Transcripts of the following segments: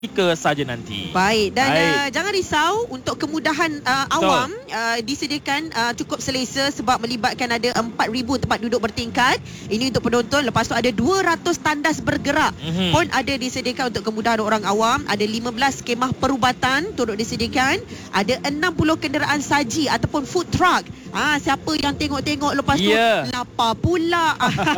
ke saja nanti. Baik, dan jangan risau untuk kemudahan awam disediakan cukup selesa sebab melibatkan ada 4,000 tempat duduk bertingkat. Ini untuk penonton. Lepas tu ada 200 tandas bergerak pun ada disediakan untuk kemudahan orang awam. Ada 15 kemah perubatan turut disediakan. Ada 60 kenderaan saji ataupun food truck. Siapa yang tengok-tengok lepas tu lapar pula.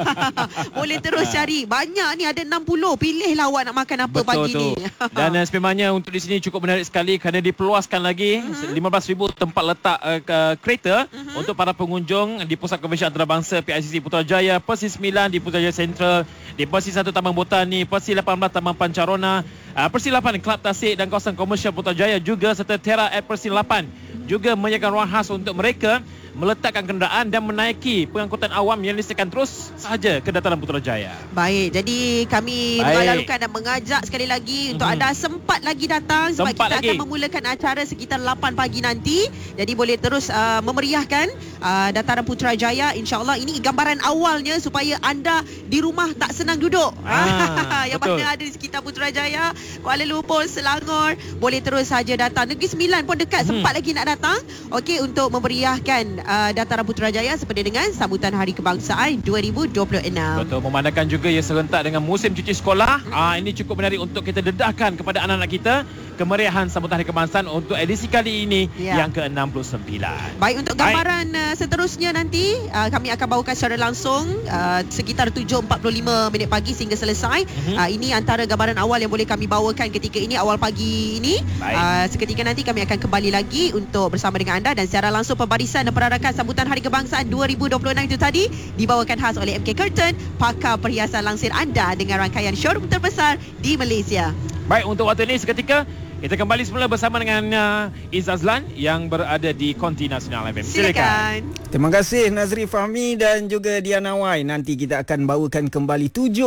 Boleh terus cari. Banyak ni, ada 60. Pilihlah awak nak makan apa pagi ni. Dan sebenarnya untuk di sini cukup menarik sekali kerana diperluaskan lagi 15,000 tempat letak kereta untuk para pengunjung di Pusat Konvensyen Antarabangsa PICC Putrajaya, Persis 9 di Putrajaya Central, di Persis 1 Taman Botani, Persis 18 Taman Pancarona, Persis 8 Kelab Tasik dan kawasan komersial Putrajaya juga, serta Tera at Persis 8 juga menyediakan ruang khas untuk mereka meletakkan kenderaan dan menaiki pengangkutan awam yang disediakan terus sahaja ke dataran Putrajaya. Baik, jadi kami mengalu-alukan dan mengajak sekali lagi untuk anda sempat lagi datang sebab kita akan memulakan acara sekitar 8 pagi nanti. Jadi boleh terus memeriahkan dataran Putrajaya. InsyaAllah ini gambaran awalnya supaya anda di rumah tak senang duduk. Yang mana ada di sekitar Putrajaya, Kuala Lumpur, Selangor, boleh terus saja datang. Negeri Sembilan pun dekat, sempat lagi nak datang. Okey, untuk memeriahkan dataran Putrajaya seperti dengan sambutan Hari Kebangsaan 2026. Betul, memandangkan juga ia serentak dengan musim cuti sekolah. Ini cukup menarik untuk kita dedahkan kepada anak-anak kita kemeriahan sambutan Hari Kebangsaan untuk edisi kali ini yang ke-69. Baik, untuk gambaran seterusnya nanti kami akan bawakan secara langsung sekitar 7.45 minit pagi sehingga selesai. Ini antara gambaran awal yang boleh kami bawakan ketika ini, awal pagi ini. Seketika nanti kami akan kembali lagi untuk bersama dengan anda dan secara langsung pembarisan dan perarakan sambutan Hari Kebangsaan 2026 itu tadi dibawakan khas oleh MK Curtain, pakar perhiasan langsir anda dengan rangkaian showroom terbesar di Malaysia. Baik, untuk waktu ini seketika kita kembali semula bersama dengan Izazlan yang berada di Konti Nasional FM. Silakan. Terima kasih Nazri Fahmi dan juga Diana Wai. Nanti kita akan bawakan kembali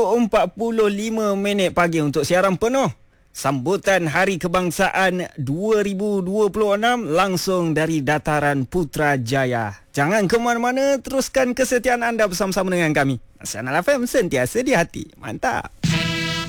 7.45 minit pagi untuk siaran penuh sambutan Hari Kebangsaan 2026 langsung dari dataran Putrajaya. Jangan ke mana-mana, teruskan kesetiaan anda bersama-sama dengan kami. Nasional FM, sentiasa di hati. Mantap.